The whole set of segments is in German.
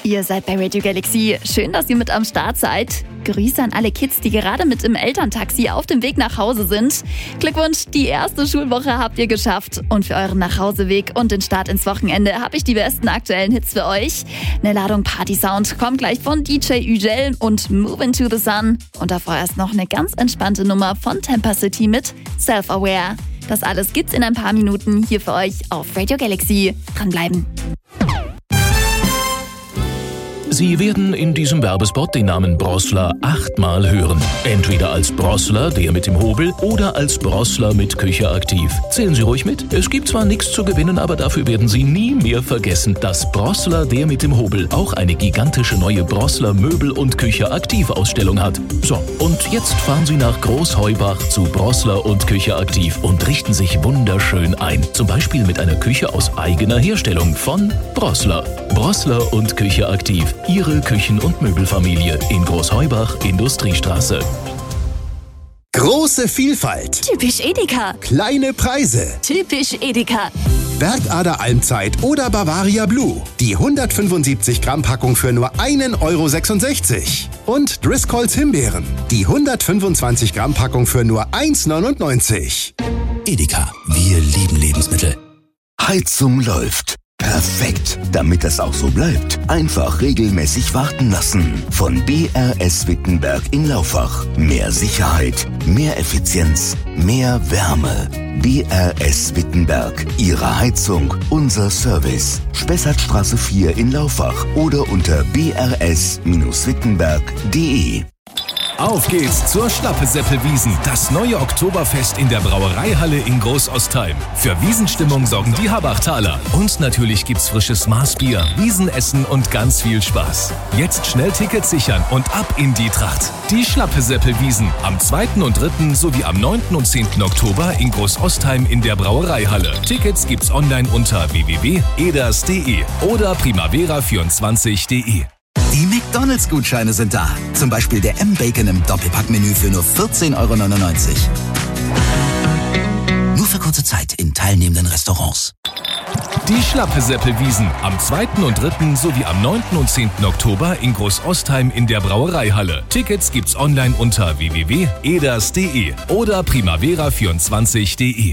Ihr seid bei Radio Galaxy. Schön, dass ihr mit am Start seid. Grüße an alle Kids, die gerade mit im Elterntaxi auf dem Weg nach Hause sind. Glückwunsch, die erste Schulwoche habt ihr geschafft. Und für euren Nachhauseweg und den Start ins Wochenende habe ich die besten aktuellen Hits für euch. Eine Ladung Party-Sound kommt gleich von DJ Ugel und Move Into the Sun. Und davor erst noch eine ganz entspannte Nummer von Temper City mit Self-Aware. Das alles gibt's in ein paar Minuten hier für euch auf Radio Galaxy. Dranbleiben. Sie werden in diesem Werbespot den Namen Brossler 8-mal hören. Entweder als Brossler, der mit dem Hobel, oder als Brossler mit Küche aktiv. Zählen Sie ruhig mit. Es gibt zwar nichts zu gewinnen, aber dafür werden Sie nie mehr vergessen, dass Brossler, der mit dem Hobel, auch eine gigantische neue Brossler Möbel- und Küche aktiv Ausstellung hat. So, und jetzt fahren Sie nach Großheubach zu Brossler und Küche aktiv und richten sich wunderschön ein. Zum Beispiel mit einer Küche aus eigener Herstellung von Brossler. Brossler und Küche aktiv. Ihre Küchen- und Möbelfamilie in Großheubach, Industriestraße. Große Vielfalt. Typisch Edeka. Kleine Preise. Typisch Edeka. Bergader Almzeit oder Bavaria Blue. Die 175 Gramm Packung für nur 1,66 €. Und Driscolls Himbeeren. Die 125 Gramm Packung für nur 1,99 €. Edeka, wir lieben Lebensmittel. Heizung läuft. Perfekt. Damit das auch so bleibt, einfach regelmäßig warten lassen. Von BRS Wittenberg in Laufach. Mehr Sicherheit, mehr Effizienz, mehr Wärme. BRS Wittenberg. Ihre Heizung, unser Service. Spessartstraße 4 in Laufach oder unter brs-wittenberg.de. Auf geht's zur Schlappeseppel-Wiesn, das neue Oktoberfest in der Brauereihalle in Großostheim. Für Wiesenstimmung sorgen die Habachtaler. Und natürlich gibt's frisches Maßbier, Wiesenessen und ganz viel Spaß. Jetzt schnell Tickets sichern und ab in die Tracht. Die Schlappeseppel-Wiesn am 2. und 3. sowie am 9. und 10. Oktober in Großostheim in der Brauereihalle. Tickets gibt's online unter www.eders.de oder primavera24.de. Die McDonalds-Gutscheine sind da. Zum Beispiel der M-Bacon im Doppelpackmenü für nur 14,99 €. Nur für kurze Zeit in teilnehmenden Restaurants. Die Schlappeseppel-Wiesn am 2. und 3. sowie am 9. und 10. Oktober in Großostheim in der Brauereihalle. Tickets gibt's online unter www.eders.de oder primavera24.de.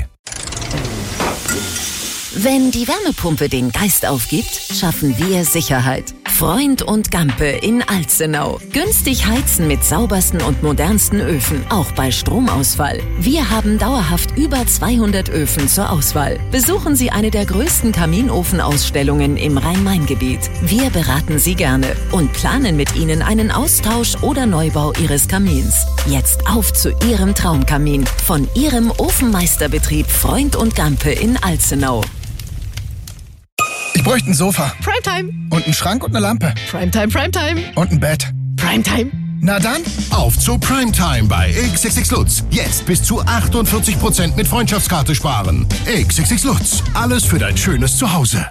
Wenn die Wärmepumpe den Geist aufgibt, schaffen wir Sicherheit. Freund und Gampe in Alzenau. Günstig heizen mit saubersten und modernsten Öfen, auch bei Stromausfall. Wir haben dauerhaft über 200 Öfen zur Auswahl. Besuchen Sie eine der größten Kaminofenausstellungen im Rhein-Main-Gebiet. Wir beraten Sie gerne und planen mit Ihnen einen Austausch oder Neubau Ihres Kamins. Jetzt auf zu Ihrem Traumkamin von Ihrem Ofenmeisterbetrieb Freund und Gampe in Alzenau. Ich bräuchte ein Sofa. Primetime. Und einen Schrank und eine Lampe. Primetime, Primetime. Und ein Bett. Primetime. Na dann, auf zu Primetime bei XXX Lutz. Jetzt bis zu 48% mit Freundschaftskarte sparen. XXX Lutz. Alles für dein schönes Zuhause.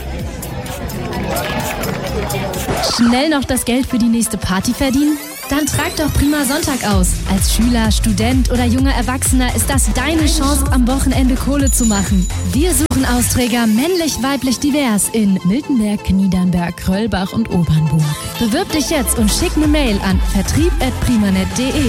Schnell noch das Geld für die nächste Party verdienen? Dann trag doch Prima Sonntag aus. Als Schüler, Student oder junger Erwachsener ist das deine Chance, am Wochenende Kohle zu machen. Wir suchen Austräger männlich, weiblich, divers in Miltenberg, Niedernberg, Kröllbach und Obernburg. Bewirb dich jetzt und schick eine Mail an vertrieb@primanet.de.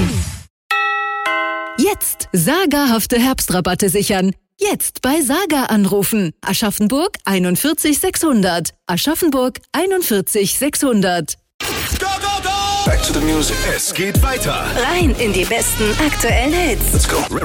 Jetzt sagerhafte Herbstrabatte sichern. Jetzt bei Saga anrufen. Aschaffenburg 41 600. Aschaffenburg 41 600. Back to the music. Es geht weiter. Rein in die besten aktuellen Hits. Let's go.